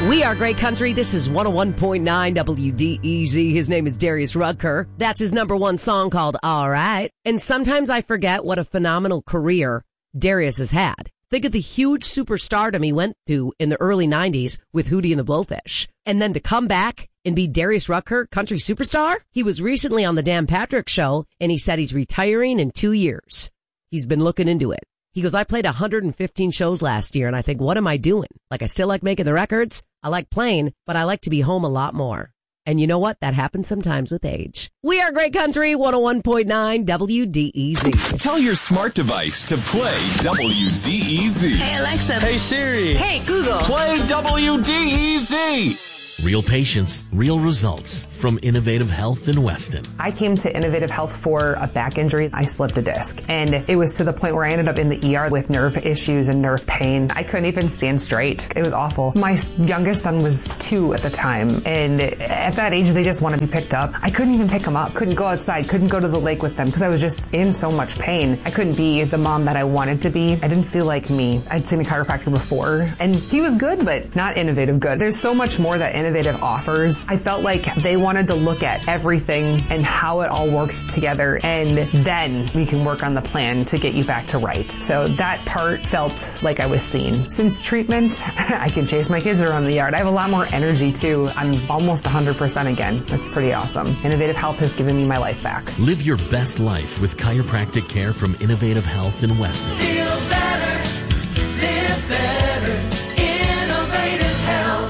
We are Great Country. This is 101.9 WDEZ. His name is Darius Rucker. That's his number one song called All Right. And sometimes I forget what a phenomenal career Darius has had. Think of the huge superstardom he went through in the early 90s with Hootie and the Blowfish. And then to come back and be Darius Rucker, country superstar? He was recently on the Dan Patrick Show, and he said he's retiring in 2 years. He's been looking into it. He goes, I played 115 shows last year, and I think, what am I doing? Like, I still like making the records. I like playing, but I like to be home a lot more. And you know what? That happens sometimes with age. We are Great Country, 101.9 WDEZ. Tell your smart device to play WDEZ. Hey, Alexa. Hey, Siri. Hey, Google. Play WDEZ. Real patients, real results from Innovative Health in Weston. I came to Innovative Health for a back injury. I slipped a disc, and it was to the point where I ended up in the ER with nerve issues and nerve pain. I couldn't even stand straight. It was awful. My youngest son was 2 at the time, and at that age, they just want to be picked up. I couldn't even pick them up. Couldn't go outside. Couldn't go to the lake with them because I was just in so much pain. I couldn't be the mom that I wanted to be. I didn't feel like me. I'd seen a chiropractor before, and he was good, but not innovative good. There's so much more that Innovative offers. I felt like they wanted to look at everything and how it all works together, and then we can work on the plan to get you back to right. So that part felt like I was seen. Since treatment, I can chase my kids around the yard. I have a lot more energy too. I'm almost 100% again. That's pretty awesome. Innovative Health has given me my life back. Live your best life with chiropractic care from Innovative Health in Weston. Feel better, live better, Innovative Health.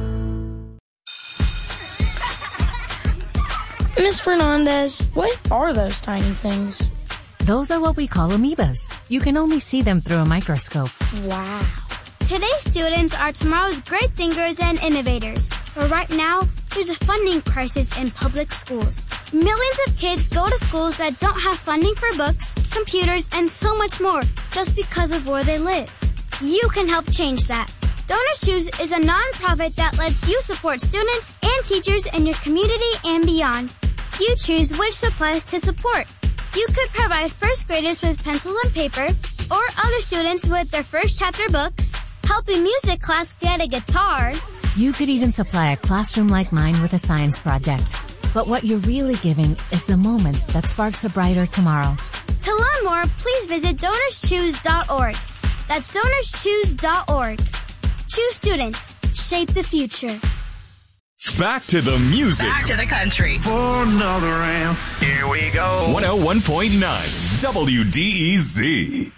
Miss Fernandez, what are those tiny things? Those are what we call amoebas. You can only see them through a microscope. Wow. Today's students are tomorrow's great thinkers and innovators. But right now, there's a funding crisis in public schools. Millions of kids go to schools that don't have funding for books, computers, and so much more just because of where they live. You can help change that. Donors Choose is a nonprofit that lets you support students and teachers in your community and beyond. You choose which supplies to support. You could provide first graders with pencils and paper, or other students with their first chapter books, help a music class get a guitar. You could even supply a classroom like mine with a science project. But what you're really giving is the moment that sparks a brighter tomorrow. To learn more, please visit DonorsChoose.org. That's DonorsChoose.org. Choose students. Shape the future. Back to the music. Back to the country. For another round. Here we go. 101.9 WDEZ.